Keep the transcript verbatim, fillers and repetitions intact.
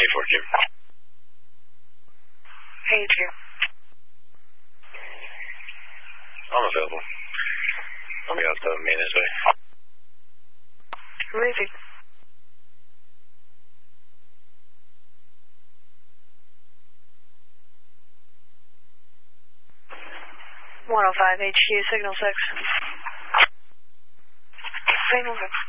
eighty-four Q. Hey, Q. I'm available. I'll be out the main way. Amazing. one oh five H Q, signal six. Signal six.